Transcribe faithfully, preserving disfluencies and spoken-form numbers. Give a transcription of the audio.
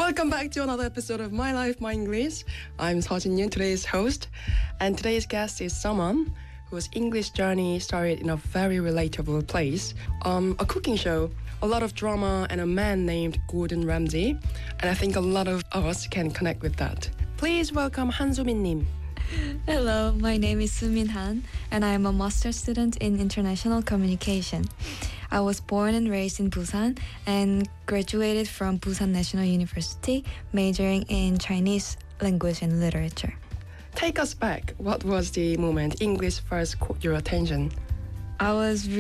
Welcome back to another episode of My Life, My English. I'm Seojin Yoon, today's host, and today's guest is someone whose English journey started in a very relatable place, um, a cooking show, a lot of drama, and a man named Gordon Ramsay, and I think a lot of us can connect with that. Please welcome Han Sumin-nim. Hello, my name is Sumin Han, and I am a master's student in international communication. I was born and raised in Busan and graduated from Busan National University, majoring in Chinese language and literature. Take us back. What was the moment English first caught your attention? I was